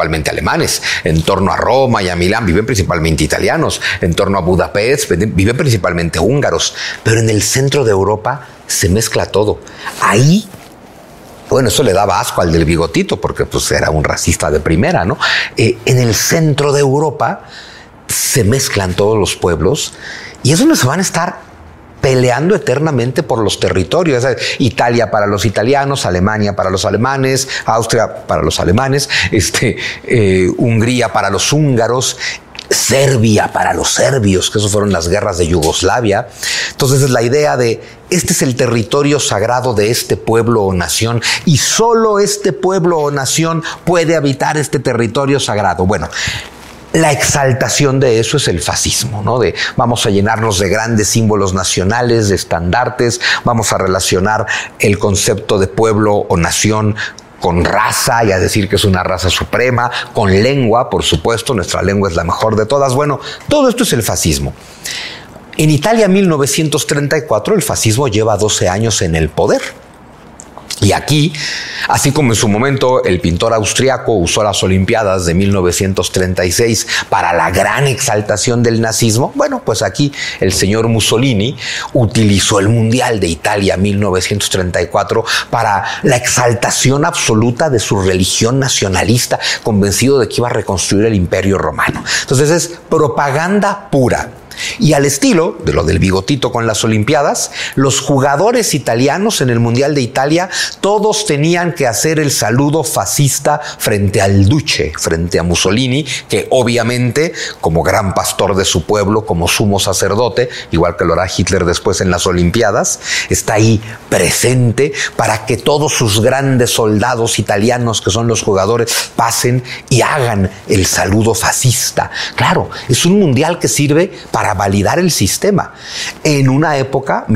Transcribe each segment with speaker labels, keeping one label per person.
Speaker 1: principalmente alemanes, en torno a Roma y a Milán viven principalmente italianos, en torno a Budapest viven principalmente húngaros, pero en el centro de Europa se mezcla todo. Ahí, bueno, eso le daba asco al del bigotito porque pues era un racista de primera, ¿no? En el centro de Europa se mezclan todos los pueblos y es donde se van a estar peleando eternamente por los territorios. Italia para los italianos, Alemania para los alemanes, Austria para los alemanes, Hungría para los húngaros, Serbia para los serbios, que eso fueron las guerras de Yugoslavia. Entonces es la idea de este es el territorio sagrado de este pueblo o nación y solo este pueblo o nación puede habitar este territorio sagrado. Bueno, la exaltación de eso es el fascismo, ¿no? De vamos a llenarnos de grandes símbolos nacionales, de estandartes, vamos a relacionar el concepto de pueblo o nación con raza y a decir que es una raza suprema, con lengua, por supuesto, nuestra lengua es la mejor de todas. Bueno, todo esto es el fascismo. En Italia, 1934, el fascismo lleva 12 años en el poder. Y aquí, así como en su momento el pintor austriaco usó las Olimpiadas de 1936 para la gran exaltación del nazismo, bueno, pues aquí el señor Mussolini utilizó el Mundial de Italia 1934 para la exaltación absoluta de su religión nacionalista, convencido de que iba a reconstruir el Imperio Romano. Entonces es propaganda pura. Y al estilo de lo del bigotito con las Olimpiadas, los jugadores italianos en el Mundial de Italia todos tenían que hacer el saludo fascista frente al Duce, frente a Mussolini, que obviamente, como gran pastor de su pueblo, como sumo sacerdote, igual que lo hará Hitler después en las Olimpiadas, está ahí presente para que todos sus grandes soldados italianos, que son los jugadores, pasen y hagan el saludo fascista. Claro, es un mundial que sirve para validar el sistema. En una época,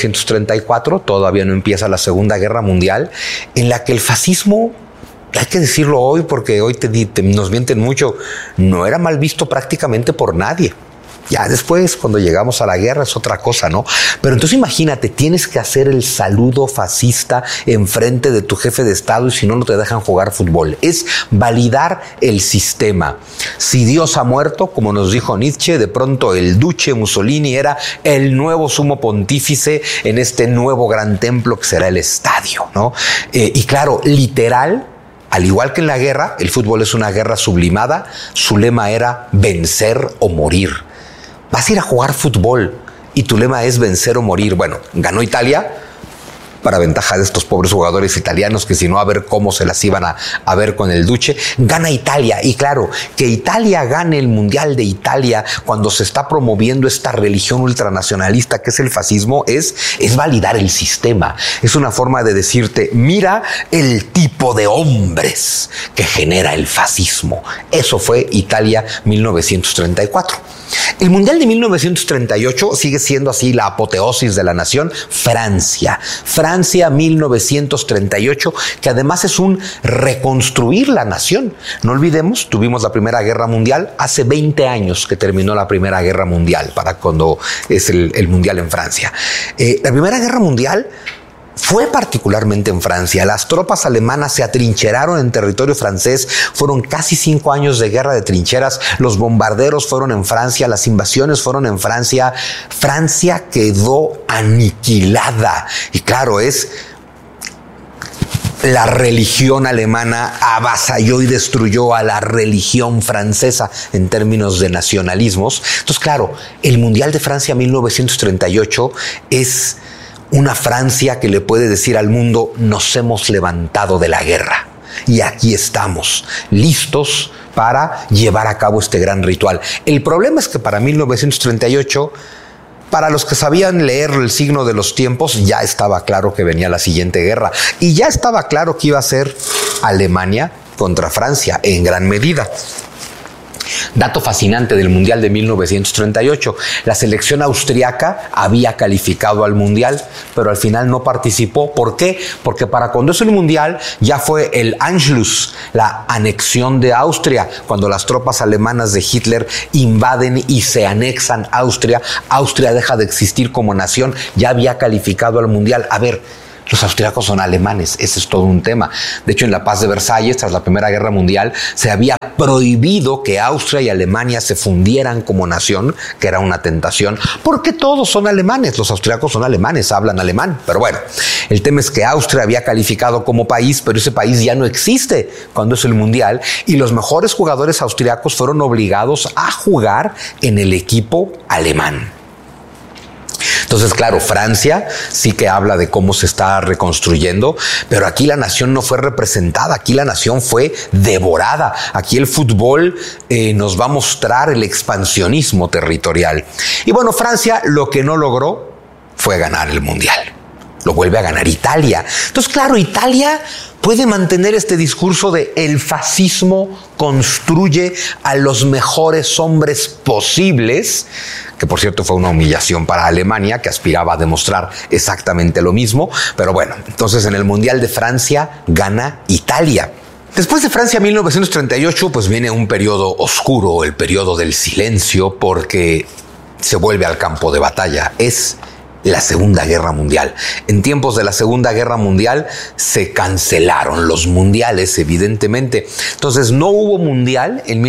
Speaker 1: 1934, todavía no empieza la Segunda Guerra Mundial, en la que el fascismo, hay que decirlo hoy porque hoy nos mienten mucho, no era mal visto prácticamente por nadie. Ya después, cuando llegamos a la guerra, es otra cosa, ¿no? Pero entonces imagínate, tienes que hacer el saludo fascista enfrente de tu jefe de Estado y si no, no te dejan jugar fútbol. Es validar el sistema. Si Dios ha muerto, como nos dijo Nietzsche, de pronto el Duce Mussolini era el nuevo sumo pontífice en este nuevo gran templo que será el estadio, ¿no? Y claro, literal, al igual que en la guerra, el fútbol es una guerra sublimada, su lema era vencer o morir. Vas a ir a jugar fútbol y tu lema es vencer o morir. Bueno, ganó Italia para ventaja de estos pobres jugadores italianos que si no a ver cómo se las iban a ver con el Duce. Gana Italia y claro, que Italia gane el Mundial de Italia cuando se está promoviendo esta religión ultranacionalista que es el fascismo es validar el sistema. Es una forma de decirte, mira el tipo de hombres que genera el fascismo. Eso fue Italia 1934. El Mundial de 1938 sigue siendo así la apoteosis de la nación. Francia 1938, que además es un reconstruir la nación. No olvidemos, tuvimos la Primera Guerra Mundial, hace 20 años que terminó la Primera Guerra Mundial, para cuando es el Mundial en Francia. La Primera Guerra Mundial fue particularmente en Francia. Las tropas alemanas se atrincheraron en territorio francés. Fueron casi 5 años de guerra de trincheras. Los bombarderos fueron en Francia. Las invasiones fueron en Francia. Francia quedó aniquilada. Y claro, es la religión alemana avasalló y destruyó a la religión francesa en términos de nacionalismos. Entonces, claro, el Mundial de Francia 1938 es una Francia que le puede decir al mundo, nos hemos levantado de la guerra y aquí estamos, listos para llevar a cabo este gran ritual. El problema es que para 1938, para los que sabían leer el signo de los tiempos, ya estaba claro que venía la siguiente guerra y ya estaba claro que iba a ser Alemania contra Francia en gran medida. Dato fascinante del Mundial de 1938, la selección austriaca había calificado al Mundial, pero al final no participó. ¿Por qué? Porque para cuando es el Mundial ya fue el Anschluss, la anexión de Austria, cuando las tropas alemanas de Hitler invaden y se anexan Austria. Austria deja de existir como nación, ya había calificado al Mundial. A ver, Los austríacos son alemanes, ese es todo un tema. De hecho, en la paz de Versalles, tras la Primera Guerra Mundial, se había prohibido que Austria y Alemania se fundieran como nación, que era una tentación, porque todos son alemanes, los austríacos son alemanes, hablan alemán. Pero bueno, el tema es que Austria había calificado como país, pero ese país ya no existe cuando es el Mundial, y los mejores jugadores austríacos fueron obligados a jugar en el equipo alemán. Entonces, claro, Francia sí que habla de cómo se está reconstruyendo, pero aquí la nación no fue representada, aquí la nación fue devorada. Aquí el fútbol nos va a mostrar el expansionismo territorial. Y bueno, Francia lo que no logró fue ganar el Mundial. Lo vuelve a ganar Italia. Entonces, claro, Italia puede mantener este discurso de el fascismo construye a los mejores hombres posibles, que por cierto fue una humillación para Alemania, que aspiraba a demostrar exactamente lo mismo. Pero bueno, entonces en el Mundial de Francia gana Italia. Después de Francia 1938, pues viene un periodo oscuro, el periodo del silencio, porque se vuelve al campo de batalla. Es la Segunda Guerra Mundial. En tiempos de la Segunda Guerra Mundial se cancelaron los mundiales, evidentemente. Entonces no hubo mundial en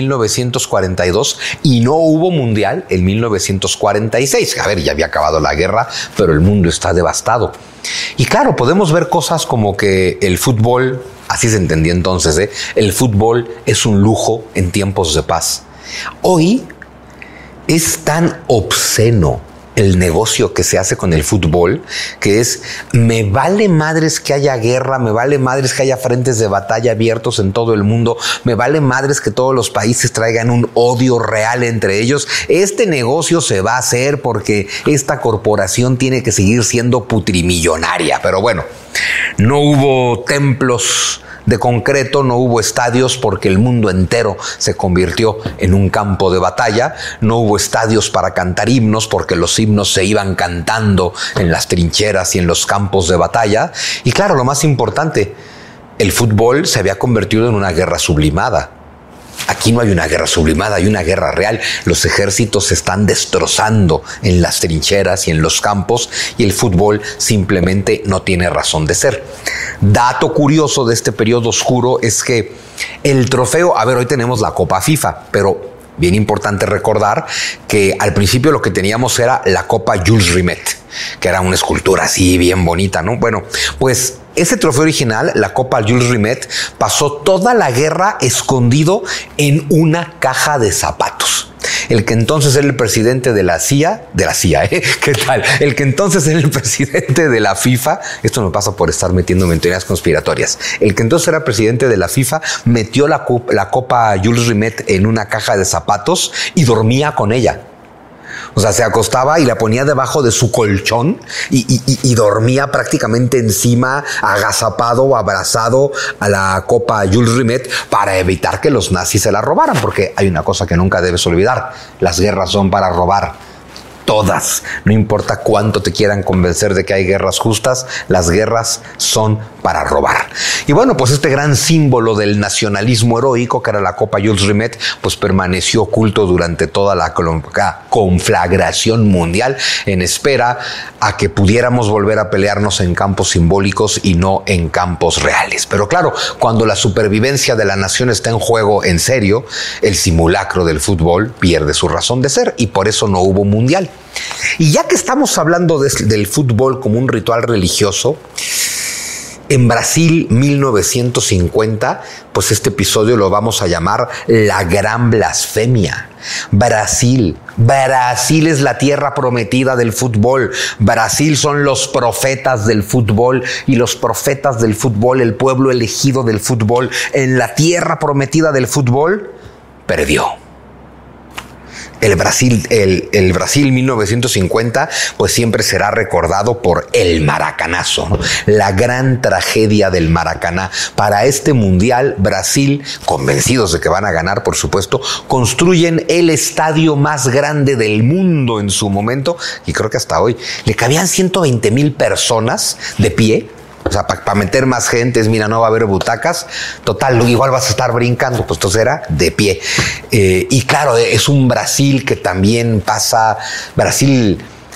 Speaker 1: 1942 y no hubo mundial en 1946. A ver, ya había acabado la guerra, pero el mundo está devastado. Y claro, podemos ver cosas como que el fútbol, así se entendía entonces, el fútbol es un lujo en tiempos de paz. Hoy es tan obsceno el negocio que se hace con el fútbol, que es, me vale madres que haya guerra, me vale madres que haya frentes de batalla abiertos en todo el mundo, me vale madres que todos los países traigan un odio real entre ellos. Este negocio se va a hacer porque esta corporación tiene que seguir siendo putrimillonaria. Pero bueno, no hubo templos de concreto, no hubo estadios porque el mundo entero se convirtió en un campo de batalla, no hubo estadios para cantar himnos porque los himnos se iban cantando en las trincheras y en los campos de batalla. Y claro, lo más importante, el fútbol se había convertido en una guerra sublimada. Aquí no hay una guerra sublimada, hay una guerra real. Los ejércitos se están destrozando en las trincheras y en los campos y el fútbol simplemente no tiene razón de ser. Dato curioso de este periodo oscuro es que el trofeo, a ver, hoy tenemos la Copa FIFA, pero bien importante recordar que al principio lo que teníamos era la Copa Jules Rimet, que era una escultura así bien bonita, ¿no? Bueno, pues ese trofeo original, la Copa Jules Rimet, pasó toda la guerra escondido en una caja de zapatos. El que entonces era el presidente de la CIA, ¿qué tal? El que entonces era el presidente de la FIFA, esto me pasa por estar metiéndome en teorías conspiratorias, el que entonces era presidente de la FIFA metió la Copa Jules Rimet en una caja de zapatos y dormía con ella. O sea, se acostaba y la ponía debajo de su colchón y dormía prácticamente encima, agazapado o abrazado a la Copa Jules Rimet para evitar que los nazis se la robaran, porque hay una cosa que nunca debes olvidar: las guerras son para robar. Todas, no importa cuánto te quieran convencer de que hay guerras justas, las guerras son para robar. Y bueno, pues este gran símbolo del nacionalismo heroico, que era la Copa Jules Rimet, pues permaneció oculto durante toda la conflagración mundial, en espera a que pudiéramos volver a pelearnos en campos simbólicos y no en campos reales. Pero claro, cuando la supervivencia de la nación está en juego en serio, el simulacro del fútbol pierde su razón de ser y por eso no hubo mundial. Y ya que estamos hablando del fútbol como un ritual religioso, en Brasil 1950, pues este episodio lo vamos a llamar la gran blasfemia. Brasil es la tierra prometida del fútbol. Brasil son los profetas del fútbol y los profetas del fútbol, el pueblo elegido del fútbol, en la tierra prometida del fútbol, perdió. El Brasil 1950 pues siempre será recordado por el maracanazo, ¿no? La gran tragedia del Maracaná. Para este mundial, Brasil, convencidos de que van a ganar, por supuesto, construyen el estadio más grande del mundo en su momento, y creo que hasta hoy le cabían 120,000 personas de pie. O sea, para meter más gente, mira, no va a haber butacas. Total, igual vas a estar brincando. Pues entonces era de pie. Y claro, es un Brasil que también pasa. Brasil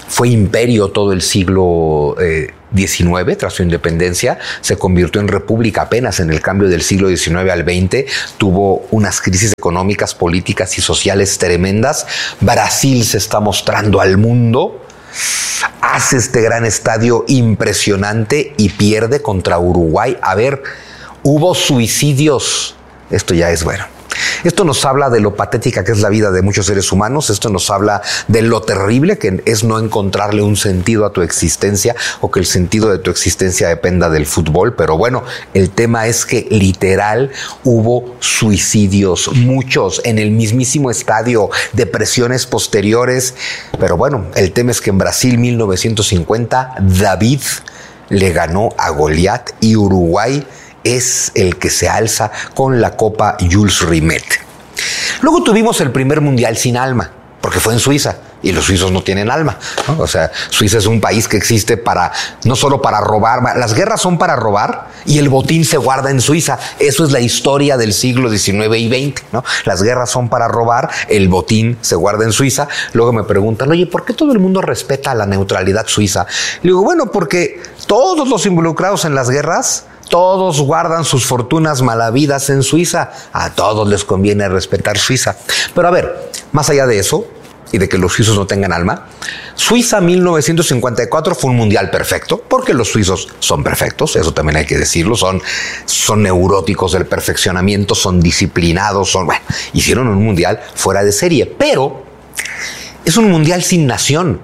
Speaker 1: fue imperio todo el siglo XIX, tras su independencia, se convirtió en república apenas en el cambio del siglo XIX al XX, tuvo unas crisis económicas, políticas y sociales tremendas. Brasil se está mostrando al mundo, hace este gran estadio impresionante y pierde contra Uruguay. A ver, hubo suicidios, esto ya es bueno. Esto nos habla de lo patética que es la vida de muchos seres humanos. Esto nos habla de lo terrible que es no encontrarle un sentido a tu existencia o que el sentido de tu existencia dependa del fútbol. Pero bueno, el tema es que literal hubo suicidios, muchos en el mismísimo estadio, depresiones posteriores. Pero bueno, el tema es que en Brasil 1950 David le ganó a Goliat y Uruguay es el que se alza con la Copa Jules Rimet. Luego tuvimos el primer mundial sin alma, porque fue en Suiza, y los suizos no tienen alma, ¿no? O sea, Suiza es un país que existe no solo para robar, las guerras son para robar y el botín se guarda en Suiza. Eso es la historia del siglo XIX y XX, ¿no? Las guerras son para robar, el botín se guarda en Suiza. Luego me preguntan, oye, ¿por qué todo el mundo respeta la neutralidad suiza? Le digo, bueno, porque todos los involucrados en las guerras, todos guardan sus fortunas malavidas en Suiza. A todos les conviene respetar Suiza. Pero a ver, más allá de eso, y de que los suizos no tengan alma, Suiza 1954 fue un mundial perfecto, porque los suizos son perfectos, eso también hay que decirlo, son neuróticos del perfeccionamiento, son disciplinados, hicieron un mundial fuera de serie, pero es un mundial sin nación.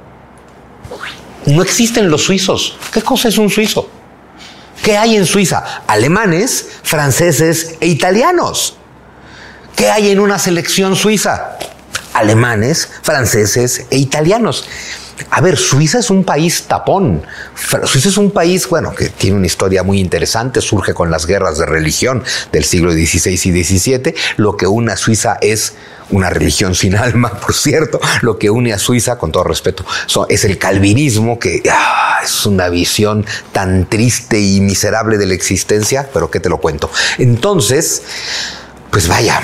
Speaker 1: No existen los suizos. ¿Qué cosa es un suizo? ¿Qué hay en Suiza? Alemanes, franceses e italianos. ¿Qué hay en una selección suiza? Alemanes, franceses e italianos. A ver, Suiza es un país tapón. Suiza es un país, que tiene una historia muy interesante, surge con las guerras de religión del siglo XVI y XVII. Lo que une a Suiza es una religión sin alma, por cierto. Lo que une a Suiza, con todo respeto, es el calvinismo, que es una visión tan triste y miserable de la existencia, pero ¿qué te lo cuento? Entonces, pues vaya,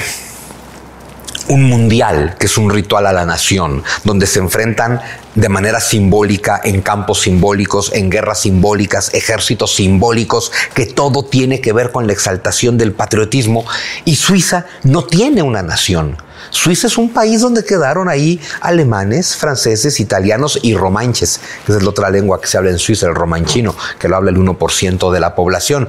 Speaker 1: un mundial que es un ritual a la nación, donde se enfrentan de manera simbólica, en campos simbólicos, en guerras simbólicas, ejércitos simbólicos, que todo tiene que ver con la exaltación del patriotismo. Y Suiza no tiene una nación. Suiza es un país donde quedaron ahí alemanes, franceses, italianos y romanches, que es la otra lengua que se habla en Suiza, el romanchino, que lo habla el 1% de la población.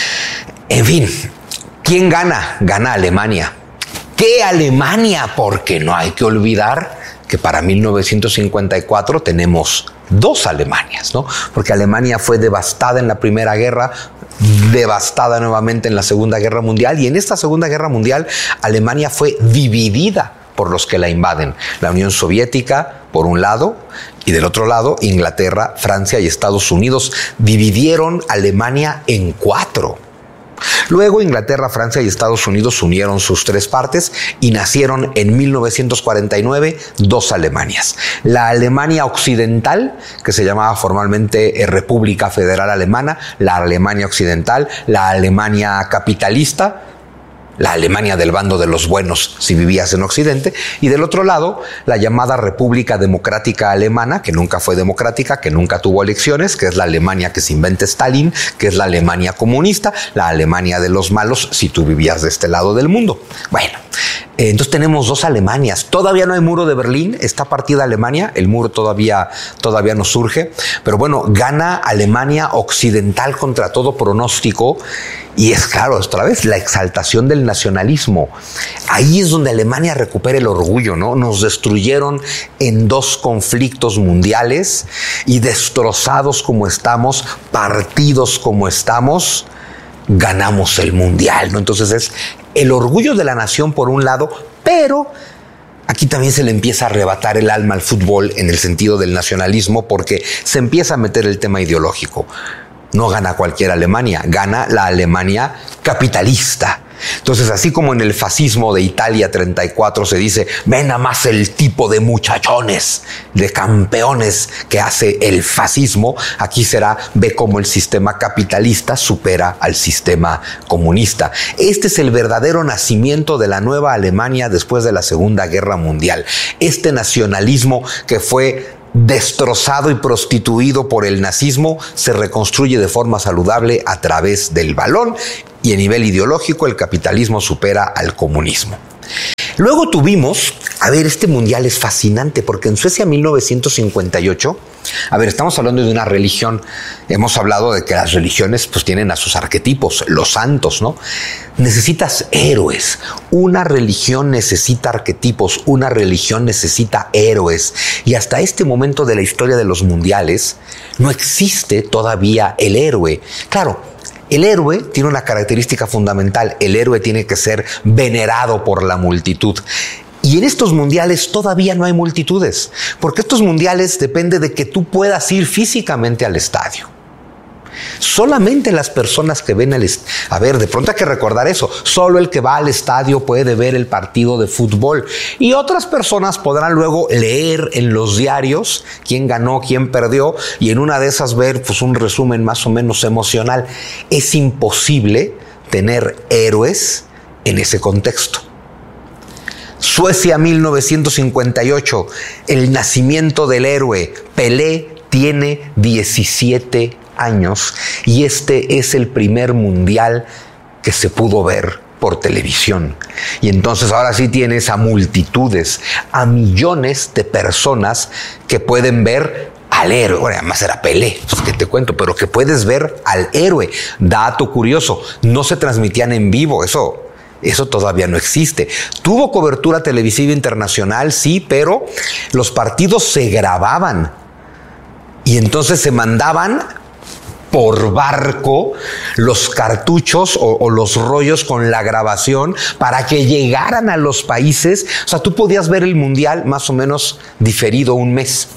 Speaker 1: En fin, ¿quién gana? Gana Alemania. ¿Qué Alemania? Porque no hay que olvidar que para 1954 tenemos dos Alemanias, ¿no? Porque Alemania fue devastada en la Primera Guerra, devastada nuevamente en la Segunda Guerra Mundial, y en esta Segunda Guerra Mundial Alemania fue dividida por los que la invaden. La Unión Soviética, por un lado, y del otro lado, Inglaterra, Francia y Estados Unidos dividieron Alemania en cuatro. Luego Inglaterra, Francia y Estados Unidos unieron sus tres partes y nacieron en 1949 dos Alemanias. La Alemania Occidental, que se llamaba formalmente República Federal Alemana, la Alemania Occidental, la Alemania capitalista, la Alemania del bando de los buenos si vivías en Occidente, y del otro lado, la llamada República Democrática Alemana, que nunca fue democrática, que nunca tuvo elecciones, que es la Alemania que se inventa Stalin, que es la Alemania comunista, la Alemania de los malos si tú vivías de este lado del mundo. Bueno, entonces tenemos dos Alemanias. Todavía no hay muro de Berlín, está partida Alemania, el muro todavía no surge, pero bueno, gana Alemania Occidental contra todo pronóstico. Y es claro, otra vez, la exaltación del nacionalismo. Ahí es donde Alemania recupera el orgullo, ¿no? Nos destruyeron en dos conflictos mundiales y destrozados como estamos, partidos como estamos, ganamos el mundial, ¿no? Entonces es el orgullo de la nación por un lado, pero aquí también se le empieza a arrebatar el alma al fútbol en el sentido del nacionalismo, porque se empieza a meter el tema ideológico. No gana cualquier Alemania, gana la Alemania capitalista. Entonces, así como en el fascismo de Italia 34 se dice, ven a más el tipo de muchachones, de campeones que hace el fascismo, aquí será, ve cómo el sistema capitalista supera al sistema comunista. Este es el verdadero nacimiento de la nueva Alemania después de la Segunda Guerra Mundial. Este nacionalismo que fue destrozado y prostituido por el nazismo, se reconstruye de forma saludable a través del balón, y a nivel ideológico el capitalismo supera al comunismo. Luego tuvimos, este mundial es fascinante porque en Suecia 1958, estamos hablando de una religión, hemos hablado de que las religiones pues tienen a sus arquetipos, los santos, ¿no? Necesitas héroes, una religión necesita arquetipos, una religión necesita héroes, y hasta este momento de la historia de los mundiales no existe todavía el héroe. Claro, el héroe tiene una característica fundamental: el héroe tiene que ser venerado por la multitud. Y en estos mundiales todavía no hay multitudes, porque estos mundiales depende de que tú puedas ir físicamente al estadio. Solamente las personas que ven de pronto hay que recordar eso, solo el que va al estadio puede ver el partido de fútbol, y otras personas podrán luego leer en los diarios quién ganó, quién perdió, y en una de esas ver pues un resumen más o menos emocional. Es imposible tener héroes en ese contexto. Suecia 1958, el nacimiento del héroe. Pelé tiene 17 años y este es el primer mundial que se pudo ver por televisión. Y entonces ahora sí tienes a multitudes, a millones de personas que pueden ver al héroe. Bueno, además era Pelé, pues que te cuento, pero que puedes ver al héroe. Dato curioso, no se transmitían en vivo, eso todavía no existe. Tuvo cobertura televisiva internacional, sí, pero los partidos se grababan y entonces se mandaban por barco los cartuchos o los rollos con la grabación para que llegaran a los países. O sea, tú podías ver el mundial más o menos diferido un mes.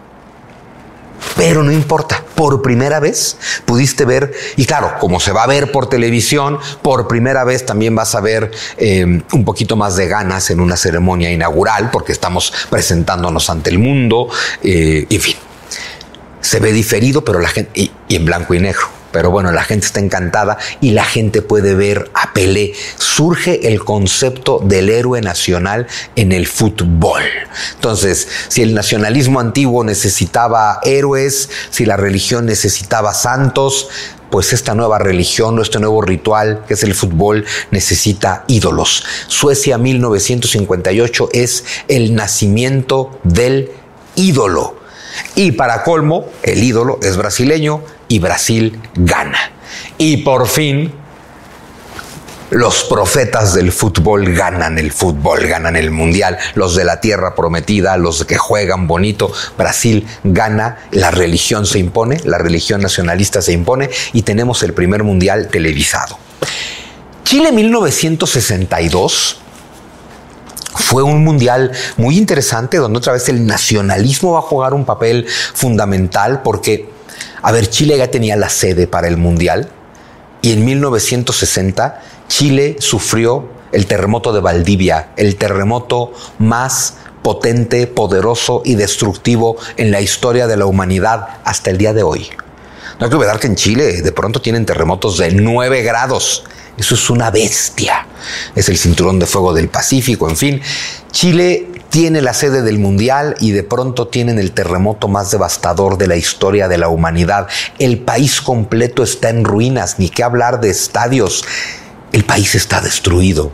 Speaker 1: Pero no importa, por primera vez pudiste ver, y claro, como se va a ver por televisión, por primera vez también vas a ver un poquito más de ganas en una ceremonia inaugural, porque estamos presentándonos ante el mundo, en fin. Se ve diferido, pero la gente, y en blanco y negro. Pero bueno, la gente está encantada y la gente puede ver a Pelé. Surge el concepto del héroe nacional en el fútbol. Entonces, si el nacionalismo antiguo necesitaba héroes, si la religión necesitaba santos, pues esta nueva religión o este nuevo ritual que es el fútbol necesita ídolos. Suecia 1958 es el nacimiento del ídolo. Y para colmo, el ídolo es brasileño y Brasil gana. Y por fin, los profetas del fútbol ganan el mundial. Los de la tierra prometida, los que juegan bonito. Brasil gana, la religión se impone, la religión nacionalista se impone y tenemos el primer mundial televisado. Chile 1962... fue un mundial muy interesante donde otra vez el nacionalismo va a jugar un papel fundamental porque, Chile ya tenía la sede para el mundial y en 1960 Chile sufrió el terremoto de Valdivia, el terremoto más potente, poderoso y destructivo en la historia de la humanidad hasta el día de hoy. No hay que olvidar que en Chile de pronto tienen terremotos de 9 grados. Eso es una bestia. Es el cinturón de fuego del Pacífico, en fin. Chile tiene la sede del mundial y de pronto tienen el terremoto más devastador de la historia de la humanidad. El país completo está en ruinas, ni qué hablar de estadios. El país está destruido.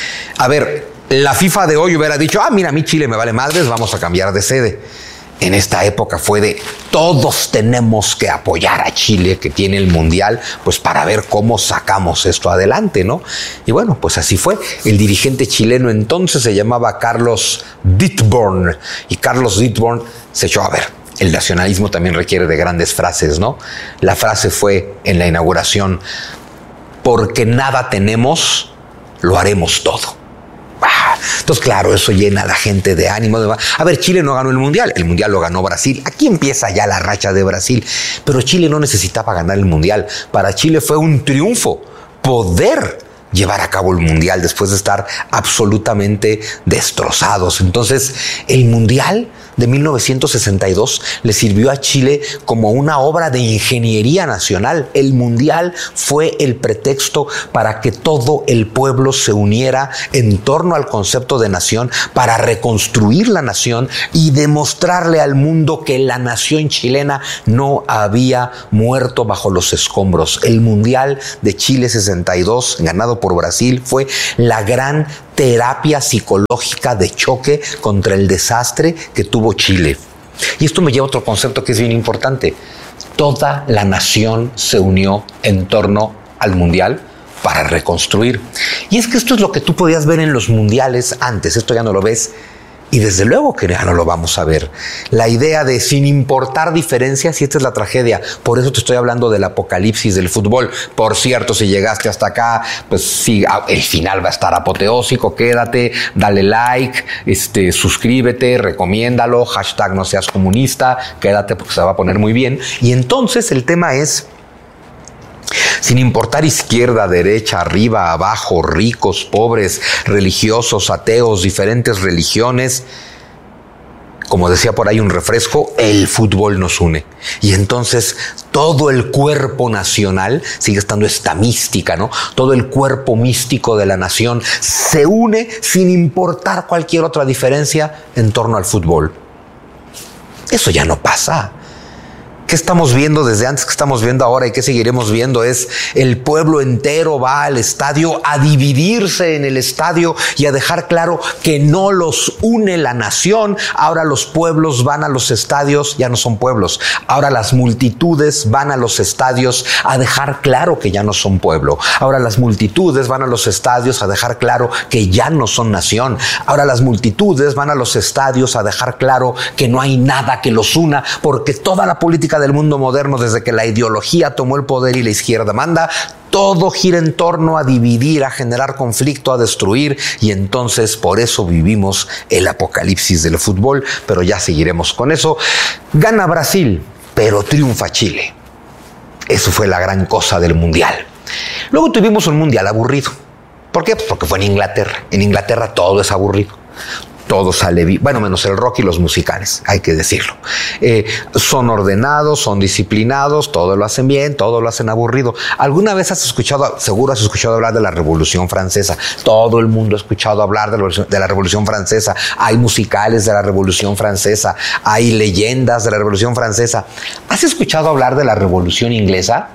Speaker 1: La FIFA de hoy hubiera dicho, mira, a mí Chile me vale madres, vamos a cambiar de sede. En esta época fue de todos tenemos que apoyar a Chile que tiene el mundial, pues para ver cómo sacamos esto adelante, ¿no? Y bueno, pues así fue. El dirigente chileno entonces se llamaba Carlos Dittborn y Carlos Dittborn se echó el nacionalismo también requiere de grandes frases, ¿no? La frase fue en la inauguración: porque nada tenemos, lo haremos todo. Entonces, claro, eso llena a la gente de ánimo. Chile no ganó el mundial lo ganó Brasil. Aquí empieza ya la racha de Brasil. Pero Chile no necesitaba ganar el mundial. Para Chile fue un triunfo poder llevar a cabo el Mundial después de estar absolutamente destrozados. Entonces, el Mundial de 1962 le sirvió a Chile como una obra de ingeniería nacional. El Mundial fue el pretexto para que todo el pueblo se uniera en torno al concepto de nación, para reconstruir la nación y demostrarle al mundo que la nación chilena no había muerto bajo los escombros. El Mundial de Chile 62, ganado por Brasil, fue la gran terapia psicológica de choque contra el desastre que tuvo Chile. Y esto me lleva a otro concepto que es bien importante. Toda la nación se unió en torno al Mundial para reconstruir. Y es que esto es lo que tú podías ver en los mundiales antes. Esto ya no lo ves. Y desde luego que ya no lo vamos a ver. La idea de sin importar diferencias, y esta es la tragedia. Por eso te estoy hablando del apocalipsis del fútbol. Por cierto, si llegaste hasta acá, pues sí, el final va a estar apoteósico. Quédate, dale like, suscríbete, recomiéndalo, hashtag no seas comunista, quédate porque se va a poner muy bien. Y entonces el tema es, sin importar izquierda, derecha, arriba, abajo, ricos, pobres, religiosos, ateos, diferentes religiones, como decía por ahí un refresco, el fútbol nos une. Y entonces todo el cuerpo nacional, sigue estando esta mística, ¿no? Todo el cuerpo místico de la nación se une sin importar cualquier otra diferencia en torno al fútbol. Eso ya no pasa. ¿Qué estamos viendo desde antes, que estamos viendo ahora y qué seguiremos viendo? Es el pueblo entero va al estadio a dividirse en el estadio y a dejar claro que no los une la nación. Ahora los pueblos van a los estadios, ya no son pueblos. Ahora las multitudes van a los estadios a dejar claro que ya no son pueblo. Ahora las multitudes van a los estadios a dejar claro que ya no son nación. Ahora las multitudes van a los estadios a dejar claro que no hay nada que los una, porque toda la política del mundo moderno, desde que la ideología tomó el poder y la izquierda manda, todo gira en torno a dividir, a generar conflicto, a destruir, y entonces por eso vivimos el apocalipsis del fútbol, pero ya seguiremos con eso. Gana Brasil, pero triunfa Chile. Eso fue la gran cosa del Mundial. Luego tuvimos un Mundial aburrido. ¿Por qué? Pues porque fue en Inglaterra. En Inglaterra todo es aburrido. Todo sale bien, bueno, menos el rock y los musicales, hay que decirlo. Son ordenados, son disciplinados, todo lo hacen bien, todo lo hacen aburrido. ¿Alguna vez seguro has escuchado hablar de la Revolución Francesa? Todo el mundo ha escuchado hablar de la Revolución Francesa. Hay musicales de la Revolución Francesa, hay leyendas de la Revolución Francesa. ¿Has escuchado hablar de la Revolución Inglesa?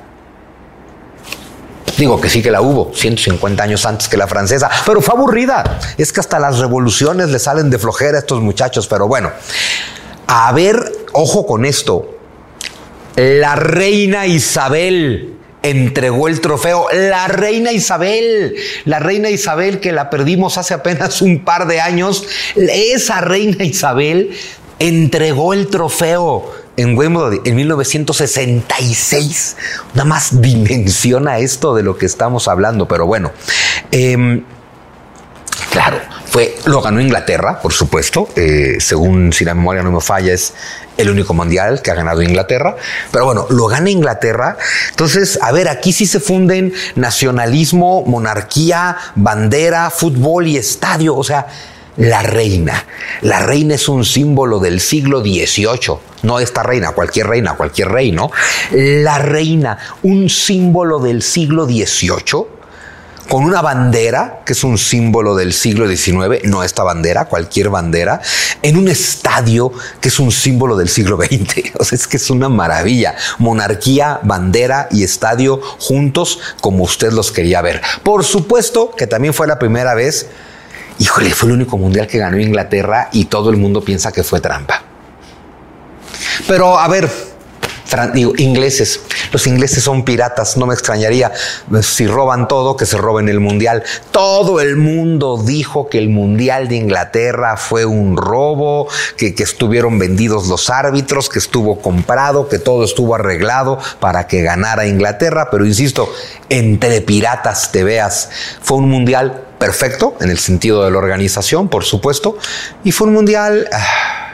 Speaker 1: Digo que sí que la hubo 150 años antes que la francesa, pero fue aburrida. Es que hasta las revoluciones le salen de flojera a estos muchachos, pero bueno. A ver, ojo con esto. La reina Isabel entregó el trofeo. La reina Isabel que la perdimos hace apenas un par de años, esa reina Isabel entregó el trofeo en Wimbledon en 1966. Nada más dimensiona esto de lo que estamos hablando, pero bueno. Claro, lo ganó Inglaterra, por supuesto. Según, si la memoria no me falla, es el único mundial que ha ganado Inglaterra. Pero bueno, lo gana Inglaterra. Entonces, a ver, aquí sí se funden nacionalismo, monarquía, bandera, fútbol y estadio. O sea, la reina es un símbolo del siglo XVIII. No esta reina, cualquier rey, ¿no? La reina, un símbolo del siglo XVIII, con una bandera que es un símbolo del siglo XIX, no esta bandera, cualquier bandera, en un estadio que es un símbolo del siglo XX. O sea, es que es una maravilla. Monarquía, bandera y estadio juntos como usted los quería ver. Por supuesto que también fue la primera vez. Híjole, fue el único mundial que ganó Inglaterra y todo el mundo piensa que fue trampa. Pero, a ver, ingleses. Los ingleses son piratas, no me extrañaría. Si roban todo, que se roben el mundial. Todo el mundo dijo que el mundial de Inglaterra fue un robo, que estuvieron vendidos los árbitros, que estuvo comprado, que todo estuvo arreglado para que ganara Inglaterra. Pero insisto, entre piratas te veas. Fue un mundial perfecto en el sentido de la organización, por supuesto, y fue un mundial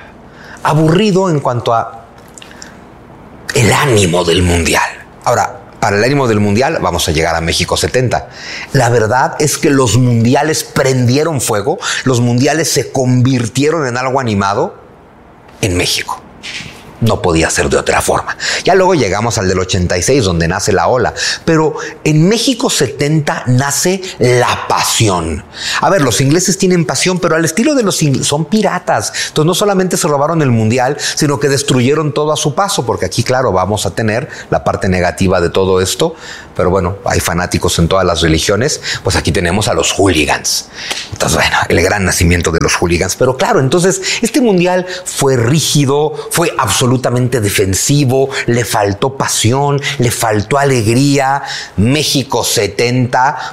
Speaker 1: aburrido en cuanto a el ánimo del mundial. Ahora, para el ánimo del mundial, vamos a llegar a México 70. La verdad es que los mundiales prendieron fuego, los mundiales se convirtieron en algo animado en México. No podía ser de otra forma. Ya luego llegamos al del 86, donde nace la ola. Pero en México 70 nace la pasión. A ver, los ingleses tienen pasión, pero al estilo de los ingleses, son piratas. Entonces no solamente se robaron el mundial, sino que destruyeron todo a su paso, porque aquí, claro, vamos a tener la parte negativa de todo esto. Pero bueno, hay fanáticos en todas las religiones. Pues aquí tenemos a los hooligans. Entonces, bueno, el gran nacimiento de los hooligans. Pero claro, entonces este mundial fue rígido, fue absolutamente defensivo, le faltó pasión, le faltó alegría. México 70.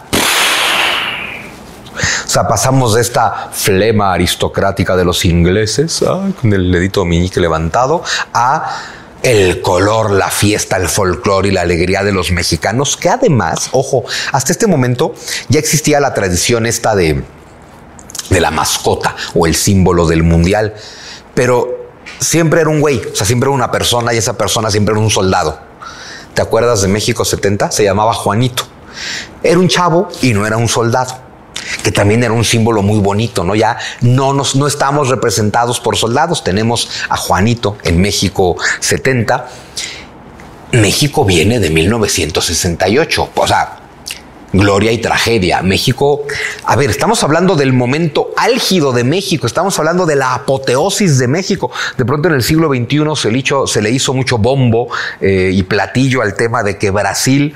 Speaker 1: O sea, pasamos de esta flema aristocrática de los ingleses, con el dedito meñique levantado, a el color, la fiesta, el folclore y la alegría de los mexicanos, que además, ojo, hasta este momento ya existía la tradición esta de la mascota o el símbolo del mundial, pero siempre era un güey, o sea, siempre era una persona y esa persona siempre era un soldado. ¿Te acuerdas de México 70? Se llamaba Juanito. Era un chavo y no era un soldado, que también era un símbolo muy bonito, ¿no? Ya no estamos representados por soldados, tenemos a Juanito en México 70. México viene de 1968, o sea, gloria y tragedia. México, a ver, estamos hablando del momento álgido de México, estamos hablando de la apoteosis de México. De pronto en el siglo XXI se le hizo mucho bombo y platillo al tema de que Brasil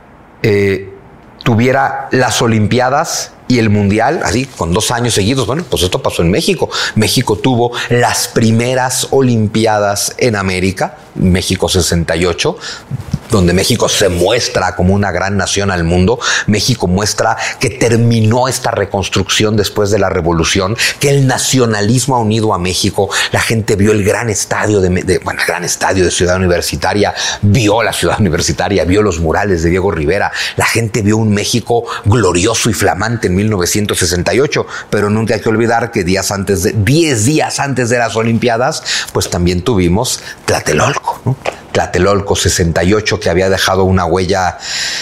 Speaker 1: tuviera las Olimpiadas y el Mundial, así, con 2 años seguidos. Bueno, pues esto pasó en México. México tuvo las primeras Olimpiadas en América, México 68, donde México se muestra como una gran nación al mundo. México muestra que terminó esta reconstrucción después de la revolución, que el nacionalismo ha unido a México. La gente vio el gran estadio el gran estadio de Ciudad Universitaria, vio la Ciudad Universitaria, vio los murales de Diego Rivera. La gente vio un México glorioso y flamante en 1968, pero nunca hay que olvidar que 10 días antes de las Olimpiadas, pues también tuvimos Tlatelolco, ¿no? Tlatelolco 68, que había dejado una huella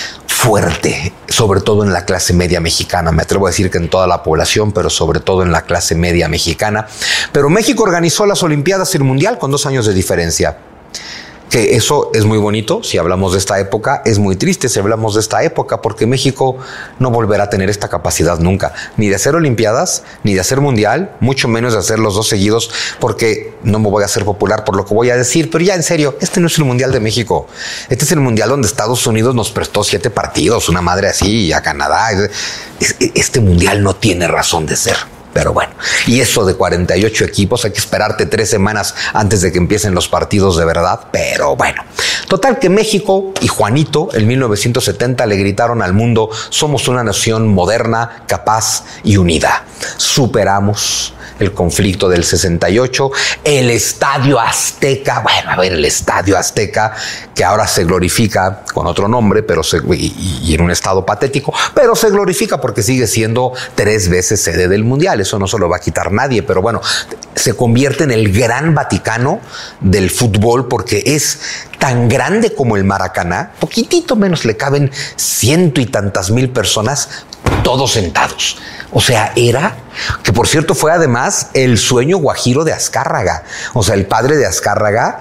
Speaker 1: fuerte, sobre todo en la clase media mexicana. Me atrevo a decir que en toda la población, pero sobre todo en la clase media mexicana. Pero México organizó las Olimpiadas y el Mundial con 2 años de diferencia. Que eso es muy bonito si hablamos de esta época, es muy triste si hablamos de esta época, porque México no volverá a tener esta capacidad nunca, ni de hacer Olimpiadas, ni de hacer Mundial, mucho menos de hacer los 2 seguidos, porque no me voy a hacer popular por lo que voy a decir, pero ya en serio, este no es el Mundial de México, este es el Mundial donde Estados Unidos nos prestó 7 partidos, una madre así, a Canadá. Este Mundial no tiene razón de ser. Pero bueno, y eso de 48 equipos, hay que esperarte 3 semanas antes de que empiecen los partidos de verdad. Pero bueno, total que México y Juanito en 1970 le gritaron al mundo: somos una nación moderna, capaz y unida. Superamos el conflicto del 68, el Estadio Azteca, el Estadio Azteca, que ahora se glorifica con otro nombre, pero y en un estado patético, pero se glorifica porque sigue siendo 3 veces sede del Mundial. Eso no se lo va a quitar nadie, pero bueno, se convierte en el gran Vaticano del fútbol, porque es tan grande como el Maracaná, poquitito menos le caben 100 y tantas mil personas, todos sentados. O sea, era, que por cierto fue además el sueño guajiro de Azcárraga. O sea, el padre de Azcárraga,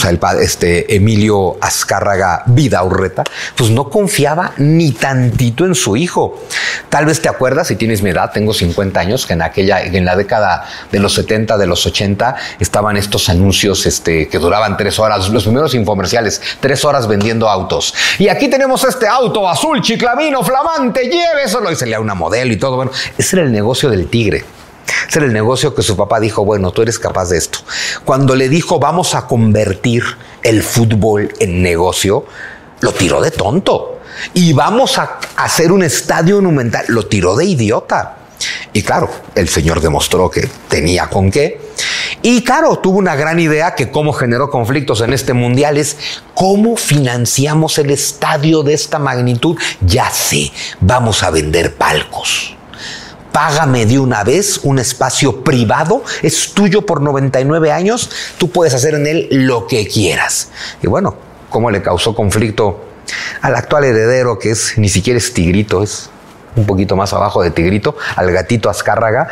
Speaker 1: Emilio Azcárraga Vidaurreta, pues no confiaba ni tantito en su hijo. Tal vez te acuerdas, si tienes mi edad, tengo 50 años, que en la década de los 70, de los 80, estaban estos anuncios que duraban 3 horas, los primeros infomerciales, 3 horas vendiendo autos. Y aquí tenemos este auto azul, chiclamino, flamante, lléveselo. Y salía una modelo y todo. Bueno, ese era el negocio del tigre. Ese era el negocio que su papá dijo: bueno, tú eres capaz de esto. Cuando le dijo: vamos a convertir el fútbol en negocio, lo tiró de tonto. Y vamos a hacer un estadio monumental, lo tiró de idiota. Y claro, el señor demostró que tenía con qué. Y claro, tuvo una gran idea que cómo generó conflictos en este mundial es: ¿cómo financiamos el estadio de esta magnitud? Ya sé, vamos a vender palcos. Págame de una vez un espacio privado, es tuyo por 99 años, tú puedes hacer en él lo que quieras. Y bueno, ¿cómo le causó conflicto al actual heredero, que es ni siquiera es Tigrito, es un poquito más abajo de Tigrito, al gatito Azcárraga,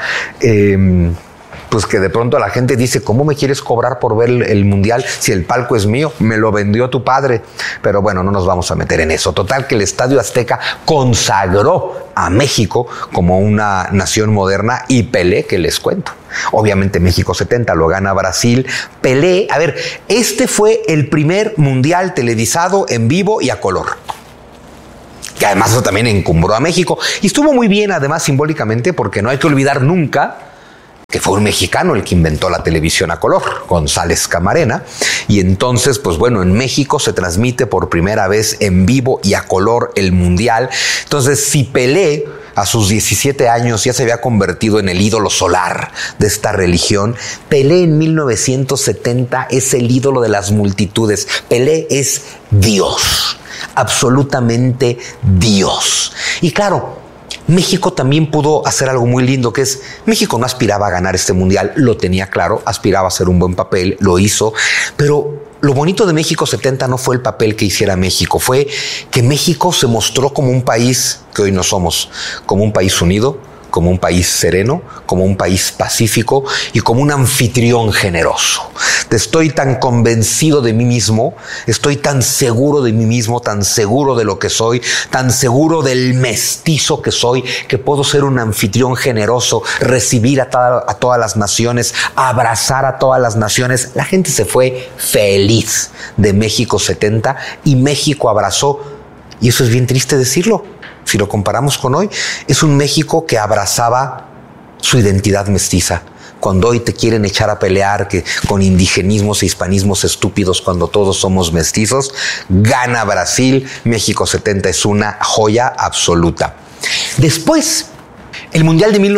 Speaker 1: pues que de pronto la gente dice, ¿cómo me quieres cobrar por ver el Mundial si el palco es mío? Me lo vendió tu padre. Pero bueno, no nos vamos a meter en eso. Total que el Estadio Azteca consagró a México como una nación moderna y Pelé, que les cuento. Obviamente México 70 lo gana Brasil. Pelé, a ver, este fue el primer Mundial televisado en vivo y a color. Que además eso también encumbró a México. Y estuvo muy bien además simbólicamente porque no hay que olvidar nunca que fue un mexicano el que inventó la televisión a color, González Camarena, y entonces, pues bueno, en México se transmite por primera vez en vivo y a color el Mundial. Entonces, si Pelé a sus 17 años ya se había convertido en el ídolo solar de esta religión, Pelé en 1970 es el ídolo de las multitudes. Pelé es Dios, absolutamente Dios. Y claro, México también pudo hacer algo muy lindo, que es, México no aspiraba a ganar este mundial, lo tenía claro, aspiraba a hacer un buen papel, lo hizo, pero lo bonito de México 70 no fue el papel que hiciera México, fue que México se mostró como un país que hoy no somos, como un país unido, como un país sereno, como un país pacífico y como un anfitrión generoso. Estoy tan convencido de mí mismo, estoy tan seguro de mí mismo, tan seguro de lo que soy, tan seguro del mestizo que soy, que puedo ser un anfitrión generoso, recibir a todas las naciones, abrazar a todas las naciones. La gente se fue feliz de México 70 y México abrazó, y eso es bien triste decirlo, si lo comparamos con hoy, es un México que abrazaba su identidad mestiza. Cuando hoy te quieren echar a pelear que con indigenismos e hispanismos estúpidos cuando todos somos mestizos, gana Brasil. México 70 es una joya absoluta. Después, el Mundial de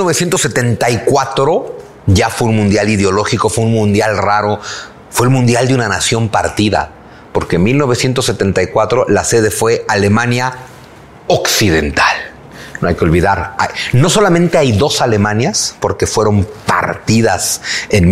Speaker 1: 1974 ya fue un mundial ideológico, fue un mundial raro, fue el mundial de una nación partida, porque en 1974 la sede fue Alemania Occidental. No hay que olvidar, no solamente hay dos Alemanias, porque fueron partidas en